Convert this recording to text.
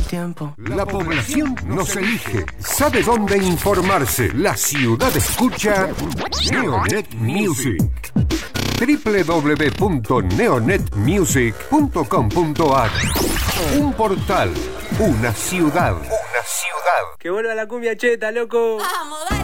tiempo. La población nos elige. ¿Sabe dónde informarse? La ciudad escucha Neonet Music. www.neonetmusic.com.ar. Un portal, una ciudad. Una ciudad. Que vuelva la cumbia cheta, loco. Vamos, dale.